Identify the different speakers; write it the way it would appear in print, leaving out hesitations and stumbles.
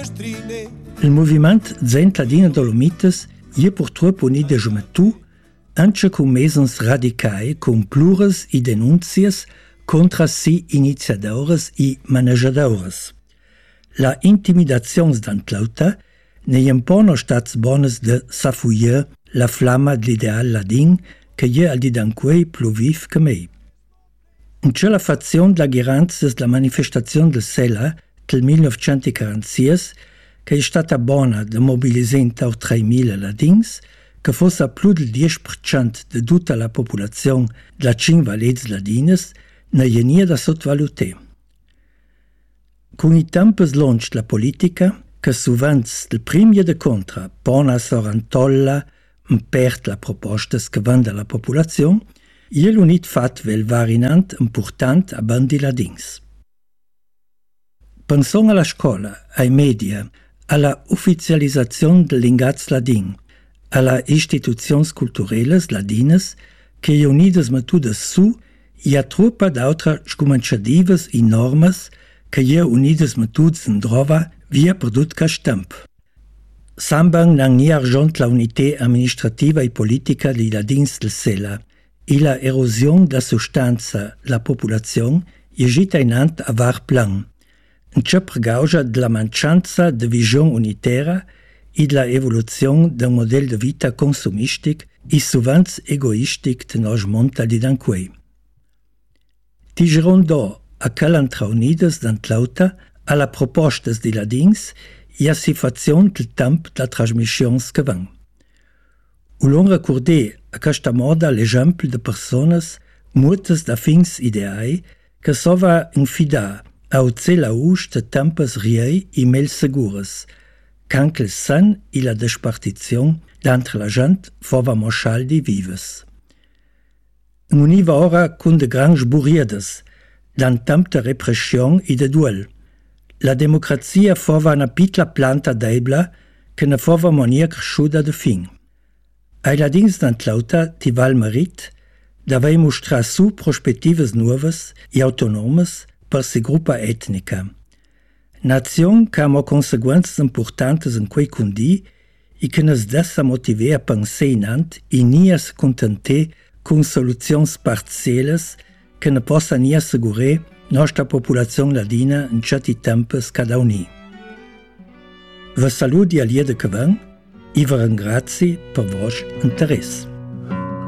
Speaker 1: Il movimento Zent Ladina Dolomites è purtroppo unito de gioventù, anche con mesons radicai, con plures e denunzias contra si iniziadores e maneggiadores. La intimidazione d'antlauta ne impono stats bones de s'affuier la flamma dell'ideal ladin che è al didanquei più viv che mai. In quella fazione della ghiranza della manifestazione del Sela del 1946, che è stata buona da mobilizzare 3.000 ladins, che fosse più del 10% di tutta la popolazione della 5 valets ladines, ne è niente da sottovalutare. Con i tempi lungi della politica, che sovente del primo de contra pone a sorantolla perde la proposta che vende la popolazione, è l'unit fatto vel varinant important a bandi ladins. Pensiamo alla scuola, ai media, alla ufficializzazione del lingaz ladin, alla istituzioni culturali ladines che è unidas matudas su e a truppa d'altre scumanciadives e normas che è unidas matudas in drova via perdut ca stamp. Sambang non è argent la unità amministrativa e politica di ladins del Sela e la erosione della sostanza della popolazione è gita inant a var plan, in ciò pregauja della mancanza di visione unitaria e della evoluzione del modello di vita consumistic e sovente egoistic de nos monta di danquei. Tigeron do a calantra unidas d'antlauta alla propostas di ladins e a situazione del tempo della trasmissione che van. Ulon recordé a questa moda l'esempio de personas mutas da fins ideai che sova infidar a uze la uix de tempes riei e mel segures, canque il san e la despartizione d'antre la gent fova moschaldi vives. Univa ora con de grands burriedes, dan temp de repression e de duel. La democrazia fova una pitla planta d'eibla che ne fova monia cresciuda de fin. Ai ladins d'antlauta ti val merit d'avei mostrar su prospettives nuovas e autonomes per si gruppa etnica. Nazione che ha conseguenze importantes in quei condi e che nos dessa motiver a pensare inant e nie se contenter con soluzioni parziales che ne possa nie assicurare nostra popolazione ladina in certi tempos cada uni. Vi saluti a liede che van e vi ringrazio per vostro interesse.